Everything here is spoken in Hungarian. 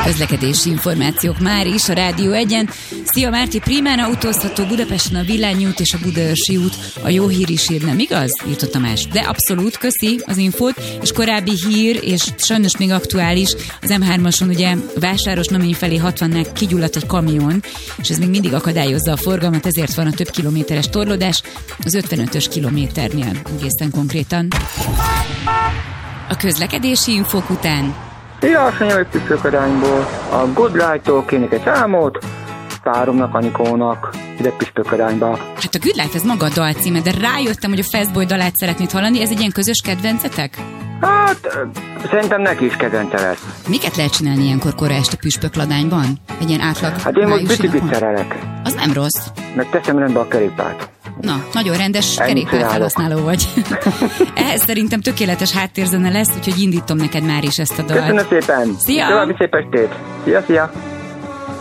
Közlekedési információk már is a Rádió 1-en. Szia Márti, primán autózható Budapesten a Villányi út és a Budaörsi út. A jó hír is hír, nem igaz? Írta Tamás. De abszolút, köszi az infót. És korábbi hír, és sajnos még aktuális, az M3-ason ugye Vásáros-Namény felé 60-nál kigyulladt egy kamion, és ez még mindig akadályozza a forgalmat, ezért van a több kilométeres torlódás, az 55-ös kilométernél egészen konkrétan. A közlekedési infók után. Szia, jövök Püspöködányból. A Good Light-tól kérnék egy számot, Száromnak, Anikónak, ide Püspöködányba. Hát a Good Life, ez maga a dalcíme, de rájöttem, hogy a Fastboy dalát szeretnéd hallani, ez egy ilyen közös kedvencetek? Hát, szerintem neki is kedvence lesz. Miket lehet csinálni ilyenkor kora este Püspökladányban? Egy ilyen átlag. Hát én most biciklit szerelek. Az nem rossz. Meg teszem rendbe a kerékpárt. Na, nagyon rendes kerékpárfelhasználó vagy. Ehhez szerintem tökéletes háttérzene lesz, úgyhogy indítom neked már is ezt a dalt. Köszönöm szépen. Szia! További szép estét. Szia, szia!